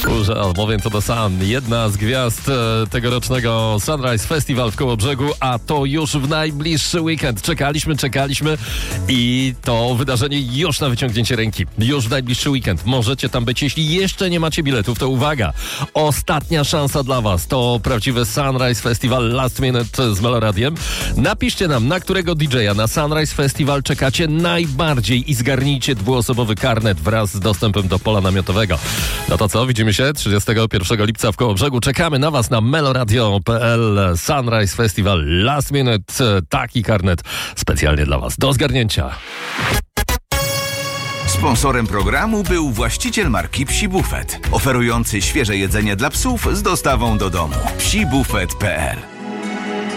Mówię to do Sun. Jedna z gwiazd tegorocznego Sunrise Festival w Kołobrzegu, a to już w najbliższy weekend. Czekaliśmy i to wydarzenie już na wyciągnięcie ręki. Już w najbliższy weekend. Możecie tam być. Jeśli jeszcze nie macie biletów, to uwaga. Ostatnia szansa dla was. To prawdziwy Sunrise Festival Last Minute z Meloradiem. Napiszcie nam, na którego DJ-a na Sunrise Festival czekacie najbardziej i zgarnijcie dwuosobowy karnet wraz z dostępem do pola namiotowego. No to co? Widzimy się 31 lipca w Kołobrzegu. Czekamy na was na meloradio.pl. Sunrise Festival Last Minute. Taki karnet specjalnie dla was. Do zgarnięcia. Sponsorem programu był właściciel marki Psi Buffet, oferujący świeże jedzenie dla psów z dostawą do domu. psibufet.pl